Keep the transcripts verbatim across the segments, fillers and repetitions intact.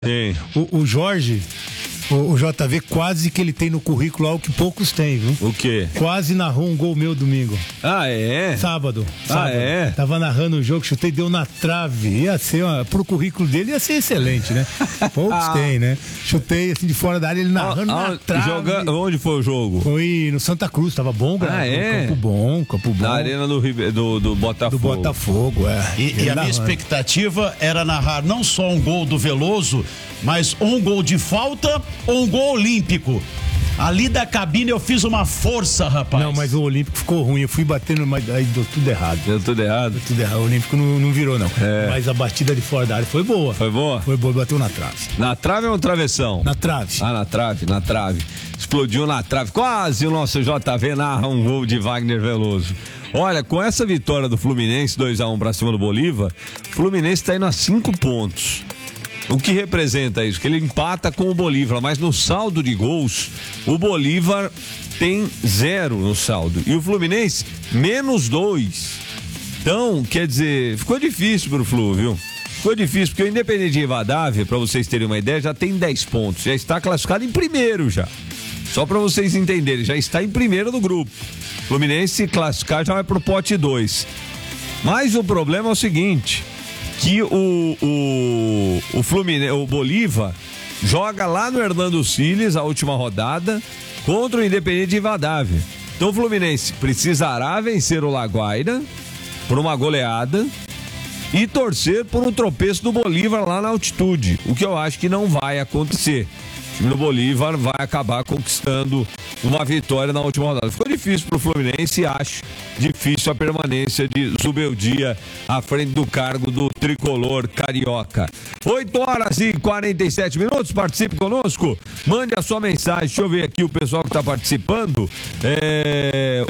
Sim. O, o Jorge, o, o J V, quase que ele tem no currículo algo que poucos têm, viu? O quê? Quase narrou um gol meu domingo. Ah, é? Sábado. Ah, é? Tava narrando o jogo, chutei, deu na trave. Ia ser, uma, pro currículo dele ia ser excelente, né? Poucos têm, né? Chutei assim de fora da área, ele narrando ah, na trave. Joga... Onde foi o jogo? Foi no Santa Cruz, tava bom, cara. Ah, é? Campo bom, campo bom. Na arena do, do, do Botafogo. Do Botafogo, é. E, e a minha expectativa era narrar não só um gol do Veloso, mas um gol de falta ou um gol olímpico. Ali da cabine eu fiz uma força, rapaz. Não, mas o Olímpico ficou ruim. Eu fui batendo, mas aí deu tudo errado. Deu tudo errado? Deu tudo errado. O Olímpico não, não virou, não. É. Mas a batida de fora da área foi boa. Foi boa? Foi boa, bateu na trave. Na trave ou no travessão? Na trave. Ah, na trave, na trave. Explodiu na trave. Quase o nosso J V narra um gol de Wagner Veloso. Olha, com essa vitória do Fluminense, dois a um pra cima do Bolívar, o Fluminense tá indo a cinco pontos. O que representa isso? Que ele empata com o Bolívar, mas no saldo de gols, o Bolívar tem zero no saldo. E o Fluminense, menos dois. Então, quer dizer, ficou difícil pro Flu, viu? Ficou difícil, porque o Independente Rivadavia, pra vocês terem uma ideia, já tem dez pontos. Já está classificado em primeiro já. Só pra vocês entenderem, já está em primeiro do grupo. Fluminense, se classificar, já vai pro pote dois. Mas o problema é o seguinte... que o, o, o Fluminense, o Bolívar joga lá no Hernando Siles a última rodada contra o Independente Rivadavia. Então o Fluminense precisará vencer o Laguaira por uma goleada e torcer por um tropeço do Bolívar lá na altitude, o que eu acho que não vai acontecer. O time do Bolívar vai acabar conquistando uma vitória na última rodada. Ficou difícil pro Fluminense e acho difícil a permanência de Zubeldia à frente do cargo do tricolor carioca. oito horas e quarenta e sete minutos, participe conosco, mande a sua mensagem. Deixa eu ver aqui o pessoal que está participando. É,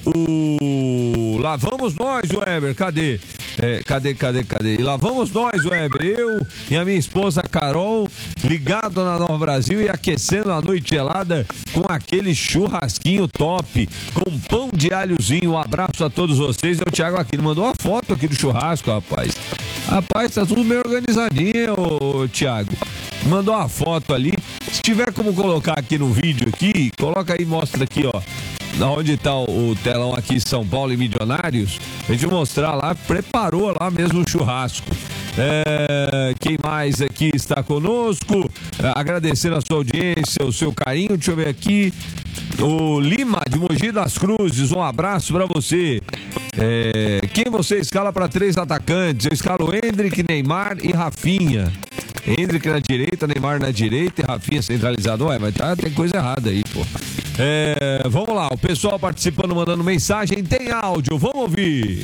o Lá vamos nós, Weber, cadê? É, cadê, cadê, cadê? E lá vamos nós, Weber, eu e a minha esposa Carol, ligado na Nova Brasil e aquecendo a noite gelada com aquele churrasquinho top, com pão de alhozinho. Um abraço a todos vocês. É o Thiago aqui, mandou uma foto aqui do churrasco, rapaz. Rapaz, tá tudo meio organizadinho, ô, Thiago. Mandou uma foto ali. Se tiver como colocar aqui no vídeo aqui, coloca aí, mostra aqui, ó. Onde tá o telão aqui, São Paulo e Milionários, a gente mostrar lá, preparou lá mesmo o churrasco. É, quem mais aqui está conosco? É, agradecendo a sua audiência, o seu carinho. Deixa eu ver aqui. O Lima de Mogi das Cruzes, um abraço para você. É, quem você escala para três atacantes? Eu escalo Hendrick, Neymar e Rafinha. Hendrick na direita, Neymar na direita e Rafinha centralizado. Ué, mas tá, tem coisa errada aí, pô. É, vamos lá, o pessoal participando, mandando mensagem. Tem áudio, vamos ouvir.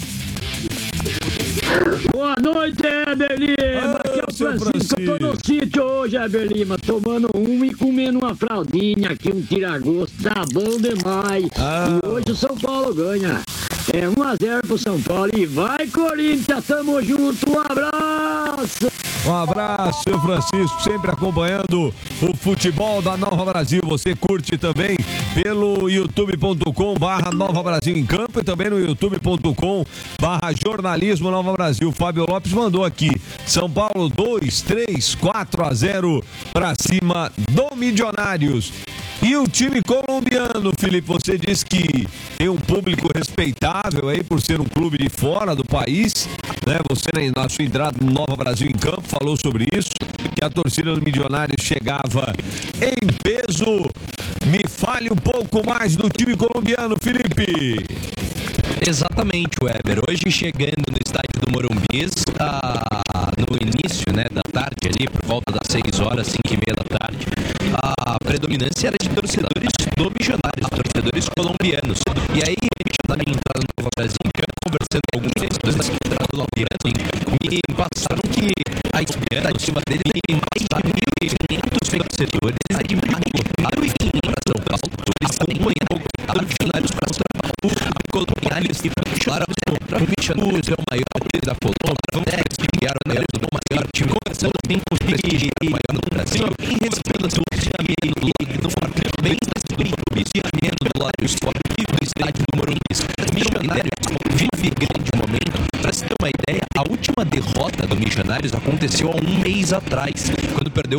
Boa noite, Heber Lima. Aqui é o Francisco. Francisco. Eu tô no sítio hoje, Heber Lima, tomando um e comendo uma fraldinha aqui, um tira-gosto. Tá bom demais. Ah. E hoje o São Paulo ganha. É um a zero pro São Paulo. E vai, Corinthians, tamo junto. Um abraço. Um abraço, seu Francisco, sempre acompanhando o futebol da Nova Brasil. Você curte também pelo youtube ponto com barra Nova Brasil em Campo e também no youtube ponto com barra Jornalismo Nova Brasil. Fábio Lopes mandou aqui: São Paulo dois, três, quatro a zero para cima do Milionários. E o time colombiano, Felipe, você disse que tem um público respeitável aí por ser um clube de fora do país, né? Você, na sua entrada no Nova Brasil em Campo, falou sobre isso, que a torcida do Milionários chegava em peso. Me fale um pouco mais do time colombiano, Felipe. Exatamente, Weber. Hoje chegando no estádio do Morumbis, ah, no início, né, da tarde ali, por volta das seis horas, cinco e meia da tarde, a predominância era de torcedores do Milionários, torcedores colombianos. E aí, na minha entrada no Nova Brasil, conversando com alguns torcedores colombianos, me passaram que a expectativa dele tem mais de mil e quinhentos torcedores admirando e vindo para São Paulo, acompanhando a Milionários para São Paulo, a colombianos e para o Milionários é o maior time da Colômbia, é, que era o maior, o maior time, conversando bem com os prestigiados maior no Brasil, em respeito ao funcionamento do lado do Fortaleza, bem do funcionamento do lado esportivo do estádio do Morumbi. O Milionários vive grande momento. Para se ter uma ideia, a última derrota do Milionários Milionários aconteceu há um mês atrás, quando perdeu